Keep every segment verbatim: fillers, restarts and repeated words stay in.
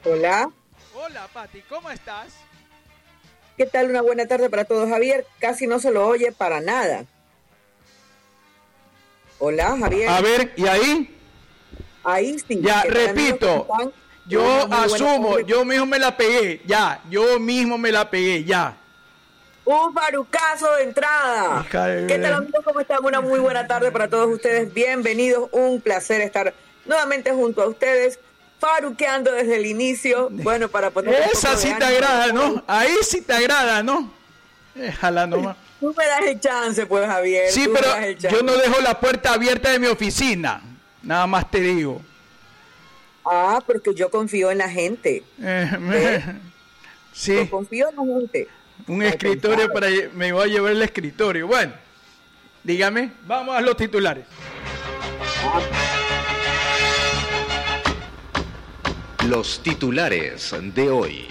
Hola. Hola, Pati, ¿cómo estás? ¿Qué tal? Una buena tarde para todos, Javier. Casi no se lo oye para nada. Hola, Javier. A ver, ¿y ahí? Ahí sí. Ya, repito, yo asumo, yo mismo me la pegué, ya, yo mismo me la pegué, ya. Un farucazo de entrada. ¿Qué tal, amigos? ¿Cómo están? Una muy buena tarde para todos ustedes. Bienvenidos. Un placer estar nuevamente junto a ustedes, faruqueando desde el inicio. Bueno, para poner esa sí te agrada, ¿no? Ahí sí te agrada, ¿no? Déjala nomás. Tú me das el chance, pues, Javier. Sí, pero yo no dejo la puerta abierta de mi oficina. Nada más te digo. Ah, porque yo confío en la gente. Eh, ¿Eh? Sí. Yo confío en la gente. Un escritorio para... Me voy a llevar el escritorio. Bueno, dígame. Vamos a los titulares. Los titulares de hoy.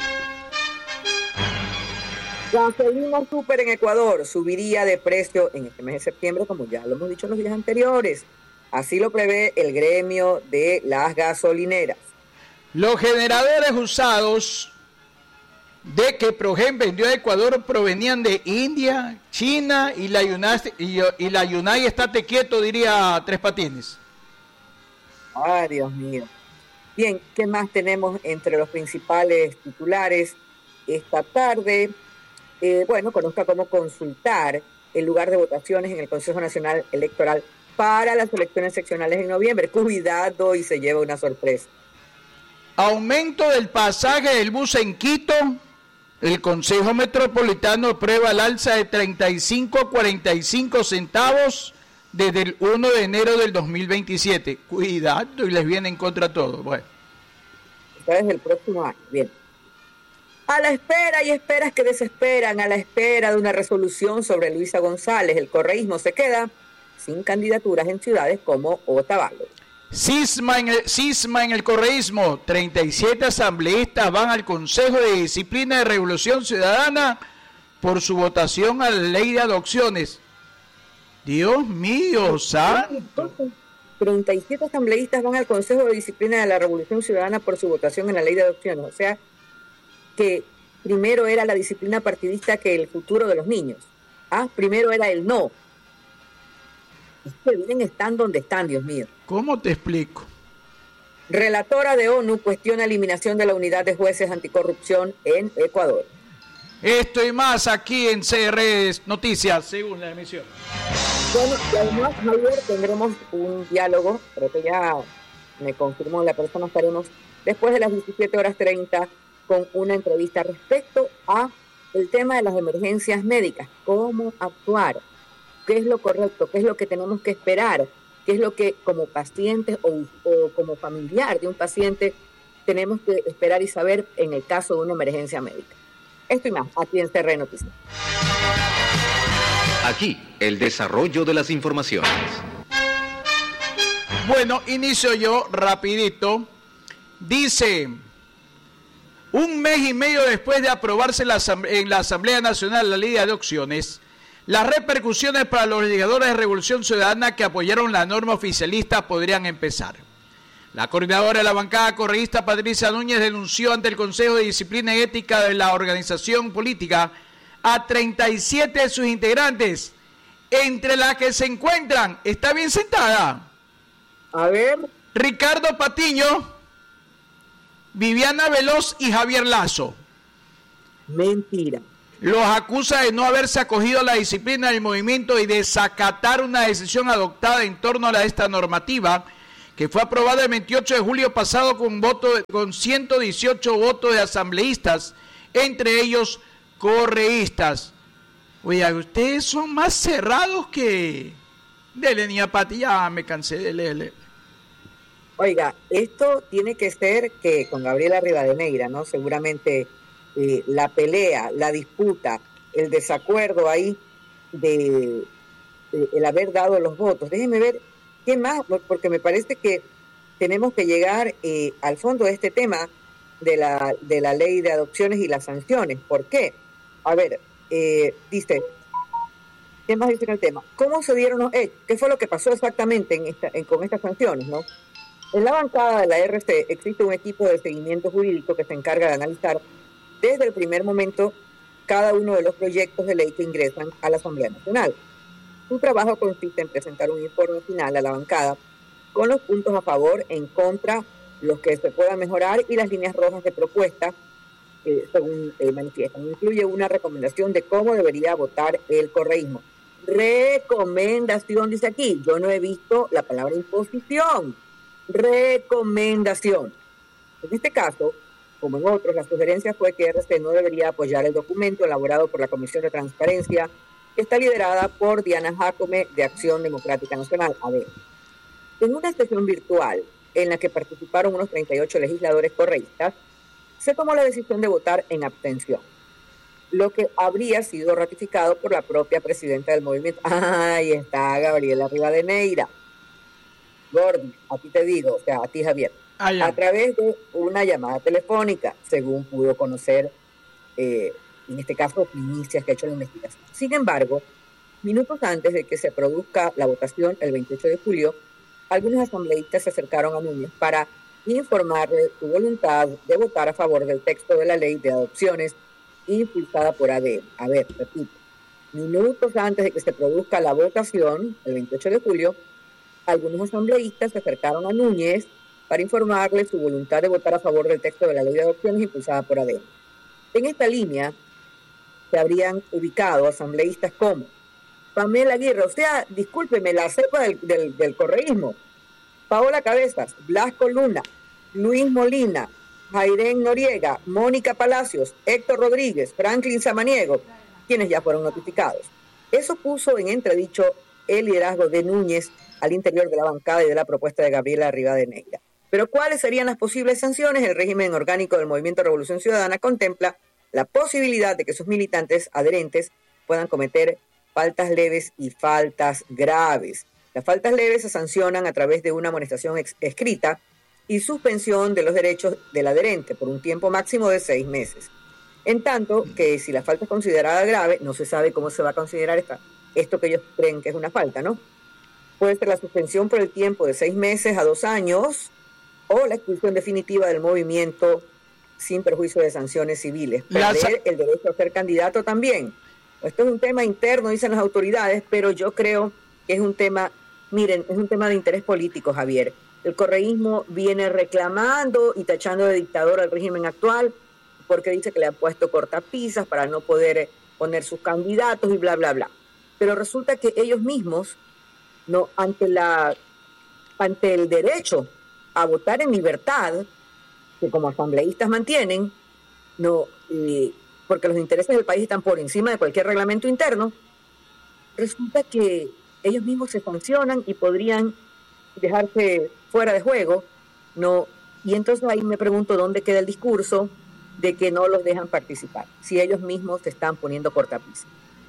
Gasolina super en Ecuador subiría de precio en este mes de septiembre, como ya lo hemos dicho en los días anteriores. Así lo prevé el gremio de las gasolineras. Los generadores usados de que Progen vendió a Ecuador provenían de India, China y la Yunay, y, y la Yunay estate quieto, diría Tres Patines. Ay, Dios mío. Bien, ¿qué más tenemos entre los principales titulares esta tarde? Eh, bueno, conozca cómo consultar el lugar de votaciones en el Consejo Nacional Electoral para las elecciones seccionales en noviembre. Cuidado y se lleva una sorpresa. Aumento del pasaje del bus en Quito. El Consejo Metropolitano aprueba el alza de treinta y cinco a cuarenta y cinco centavos desde el primero de enero del dos mil veintisiete. Cuidado y les viene en contra todo. Bueno. Desde el próximo año. Bien. A la espera y esperas que desesperan, a la espera de una resolución sobre Luisa González, el correísmo se queda sin candidaturas en ciudades como Otavalo. Cisma en el, cisma en el correísmo. treinta y siete asambleístas van al Consejo de Disciplina de Revolución Ciudadana por su votación a la ley de adopciones. Dios mío, santo. treinta y siete asambleístas van al Consejo de Disciplina de la Revolución Ciudadana por su votación en la ley de adopciones. O sea, que primero era la disciplina partidista que el futuro de los niños. Ah, primero era el no. Es que bien están donde están, Dios mío. ¿Cómo te explico? Relatora de ONU cuestiona eliminación de la unidad de jueces anticorrupción en Ecuador. Esto y más aquí en C R Noticias, según la emisión. Bueno, y además, Javier, tendremos un diálogo, creo que ya me confirmó la persona, estaremos después de las diecisiete horas treinta con una entrevista respecto a el tema de las emergencias médicas, cómo actuar, qué es lo correcto, qué es lo que tenemos que esperar, qué es lo que como pacientes o, o como familiar de un paciente tenemos que esperar y saber en el caso de una emergencia médica. Esto y más, aquí en C R Noticias. Aquí, el desarrollo de las informaciones. Bueno, inicio yo rapidito. Dice, un mes y medio después de aprobarse la en la Asamblea Nacional la ley de adopciones, las repercusiones para los legisladores de Revolución Ciudadana que apoyaron la norma oficialista podrían empezar. La coordinadora de la bancada correísta, Patricia Núñez, denunció ante el Consejo de Disciplina y Ética de la organización política a treinta y siete de sus integrantes, entre las que se encuentran, ¿está bien sentada? A ver. Ricardo Patiño, Viviana Veloz y Javier Lazo. Mentira. Los acusa de no haberse acogido a la disciplina del movimiento y desacatar una decisión adoptada en torno a esta normativa, que fue aprobada el veintiocho de julio pasado con, voto de, con ciento dieciocho votos de asambleístas, entre ellos correístas. Oiga, ustedes son más cerrados que... Dele, niña Pati, ya me cansé de leerle. Oiga, esto tiene que ser que con Gabriela Rivadeneira, ¿no? Seguramente eh, la pelea, la disputa, el desacuerdo ahí de, de el haber dado los votos. Déjenme ver qué más, porque me parece que tenemos que llegar eh, al fondo de este tema de la, de la ley de adopciones y las sanciones. ¿Por qué? A ver, eh, dice, ¿qué más dice en el tema? ¿Cómo se dieron los hechos? ¿Qué fue lo que pasó exactamente en esta, en, con estas sanciones, no? En la bancada de la R C existe un equipo de seguimiento jurídico que se encarga de analizar desde el primer momento cada uno de los proyectos de ley que ingresan a la Asamblea Nacional. Su trabajo consiste en presentar un informe final a la bancada con los puntos a favor, en contra, los que se puedan mejorar y las líneas rojas de propuesta, eh, según eh, manifiestan. Incluye una recomendación de cómo debería votar el correísmo. Recomendación, dice aquí. Yo no he visto la palabra imposición. Recomendación. En este caso, como en otros, la sugerencia fue que R C no debería apoyar el documento elaborado por la Comisión de Transparencia, que está liderada por Diana Jácome de Acción Democrática Nacional. A ver, en una sesión virtual en la que participaron unos treinta y ocho legisladores correístas, se tomó la decisión de votar en abstención, lo que habría sido ratificado por la propia presidenta del movimiento. Ahí está Gabriela Rivadeneira. Gordy, a ti te digo, o sea, a ti Javier, ah, a través de una llamada telefónica, según pudo conocer, eh, en este caso, Primicias, que ha hecho la investigación. Sin embargo, minutos antes de que se produzca la votación, el veintiocho de julio, algunos asambleístas se acercaron a Núñez para informarle su voluntad de votar a favor del texto de la ley de adopciones impulsada por A D N. A ver, repito, minutos antes de que se produzca la votación, el veintiocho de julio, algunos asambleístas se acercaron a Núñez para informarle su voluntad de votar a favor del texto de la ley de adopciones impulsada por A D N. En esta línea se habrían ubicado asambleístas como Pamela Aguirre, o sea, discúlpeme, la cepa del, del, del correísmo, Paola Cabezas, Blasco Luna, Luis Molina, Jairén Noriega, Mónica Palacios, Héctor Rodríguez, Franklin Samaniego, quienes ya fueron notificados. Eso puso en entredicho el liderazgo de Núñez al interior de la bancada y de la propuesta de Gabriela Rivadeneira. Pero ¿cuáles serían las posibles sanciones? El régimen orgánico del Movimiento Revolución Ciudadana contempla la posibilidad de que sus militantes adherentes puedan cometer faltas leves y faltas graves. Las faltas leves se sancionan a través de una amonestación ex- escrita y suspensión de los derechos del adherente por un tiempo máximo de seis meses. En tanto que si la falta es considerada grave, no se sabe cómo se va a considerar esta, esto que ellos creen que es una falta, ¿no? Puede ser la suspensión por el tiempo de seis meses a dos años o la expulsión definitiva del movimiento sin perjuicio de sanciones civiles. Perder el derecho a ser candidato también. Esto es un tema interno, dicen las autoridades, pero yo creo que es un tema, miren, es un tema de interés político, Javier. El correísmo viene reclamando y tachando de dictador al régimen actual porque dice que le han puesto cortapisas para no poder poner sus candidatos y bla, bla, bla. Pero resulta que ellos mismos, no, ante la, ante el derecho a votar en libertad, que como asambleístas mantienen, no, eh, porque los intereses del país están por encima de cualquier reglamento interno, resulta que ellos mismos se sancionan y podrían dejarse fuera de juego, no, y entonces ahí me pregunto dónde queda el discurso de que no los dejan participar, si ellos mismos se están poniendo cortapisas.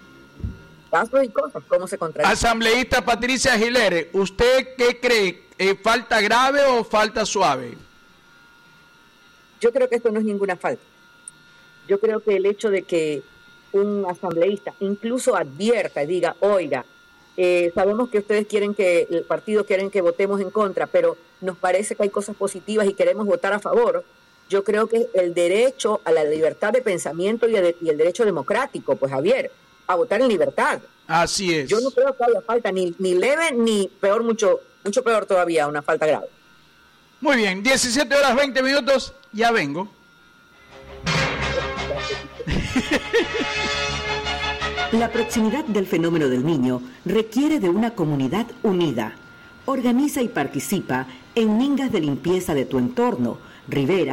Casos y cosas, ¿cómo se contradicen? Asambleísta Patricia Aguilera, ¿usted qué cree? ¿Eh, ¿Falta grave o falta suave? Yo creo que esto no es ninguna falta. Yo creo que el hecho de que un asambleísta incluso advierta y diga, oiga, eh, sabemos que ustedes quieren que, el partido quieren que votemos en contra, pero nos parece que hay cosas positivas y queremos votar a favor. Yo creo que el derecho a la libertad de pensamiento y, de, y el derecho democrático, pues Javier, a votar en libertad. Así es. Yo no creo que haya falta ni, ni leve ni peor, mucho, mucho peor todavía, una falta grave. Muy bien, diecisiete horas veinte minutos, ya vengo. La proximidad del fenómeno del Niño requiere de una comunidad unida. Organiza y participa en mingas de limpieza de tu entorno, Rivera.